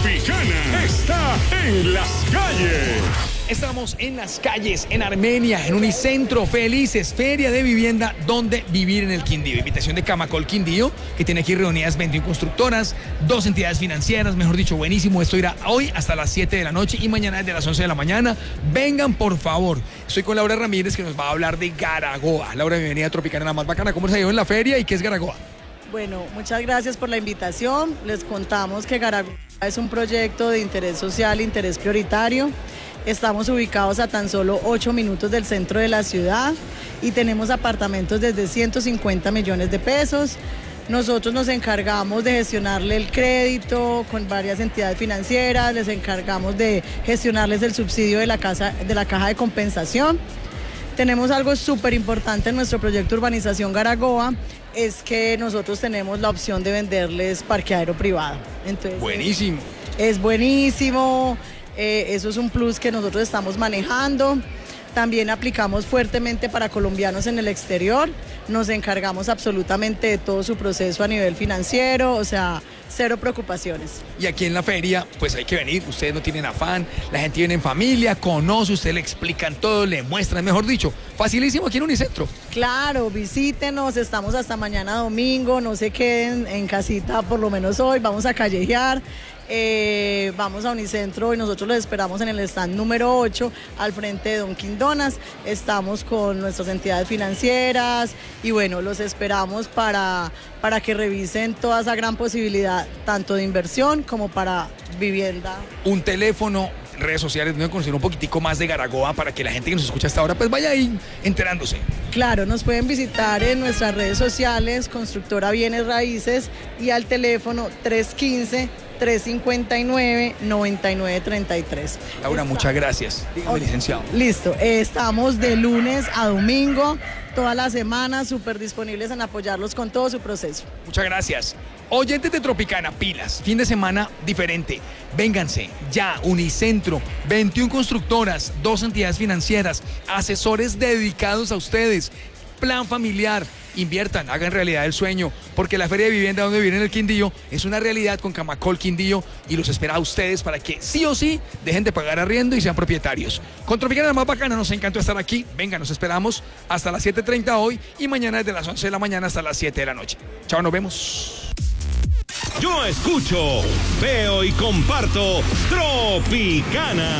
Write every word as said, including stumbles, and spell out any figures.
Tropicana está en las calles. Estamos en las calles, en Armenia, en Unicentro, felices, feria de vivienda, donde vivir en el Quindío. Invitación de Camacol Quindío, que tiene aquí reunidas veintiuna constructoras, dos entidades financieras, mejor dicho, buenísimo. Esto irá hoy hasta las siete de la noche y mañana desde las once de la mañana. Vengan, por favor. Estoy con Laura Ramírez, que nos va a hablar de Garagoa. Laura, bienvenida a Tropicana, la más bacana. ¿Cómo se ha ido en la feria y qué es Garagoa? Bueno, muchas gracias por la invitación. Les contamos que Garagoa es un proyecto de interés social, interés prioritario. Estamos ubicados a tan solo ocho minutos del centro de la ciudad y tenemos apartamentos desde ciento cincuenta millones de pesos. Nosotros nos encargamos de gestionarle el crédito con varias entidades financieras, les encargamos de gestionarles el subsidio de la, casa, de la caja de compensación. Tenemos algo súper importante en nuestro proyecto Urbanización Garagoa, es que nosotros tenemos la opción de venderles parqueadero privado. Entonces, buenísimo. Es, es buenísimo. Eh, eso es un plus que nosotros estamos manejando. También aplicamos fuertemente para colombianos en el exterior. Nos encargamos absolutamente de todo su proceso a nivel financiero, o sea, cero preocupaciones. Y aquí en la feria, pues hay que venir, ustedes no tienen afán, la gente viene en familia, conoce, ustedes le explican todo, le muestran, mejor dicho, facilísimo aquí en Unicentro. Claro, visítenos, estamos hasta mañana domingo, no se queden en casita por lo menos hoy, vamos a callejear. Eh, vamos a Unicentro y nosotros los esperamos en el stand número ocho al frente de Dunkin' Donuts. Estamos con nuestras entidades financieras y bueno, los esperamos para, para que revisen toda esa gran posibilidad, tanto de inversión como para vivienda. Un teléfono, redes sociales, donde conocer un poquitico más de Garagoa para que la gente que nos escucha hasta ahora pues vaya ahí enterándose. Claro, nos pueden visitar en nuestras redes sociales, Constructora Bienes Raíces, y al teléfono tres uno cinco, tres cinco nueve, nueve nueve tres tres. Laura, Está... muchas gracias. Dígame, okay. Licenciado. Listo, eh, estamos de lunes a domingo, toda la semana, súper disponibles en apoyarlos con todo su proceso. Muchas gracias. Oyentes de Tropicana, pilas, fin de semana diferente. Vénganse, ya, Unicentro, veintiuna constructoras, dos entidades financieras, asesores dedicados a ustedes, plan familiar. Inviertan, hagan realidad el sueño, porque la feria de vivienda donde viven en el Quindío es una realidad con Camacol Quindío y los espera a ustedes para que sí o sí dejen de pagar arriendo y sean propietarios. Con Tropicana la más bacana, nos encantó estar aquí. Venga, nos esperamos hasta las siete treinta hoy y mañana desde las once de la mañana hasta las siete de la noche. Chao, nos vemos. Yo escucho, veo y comparto Tropicana.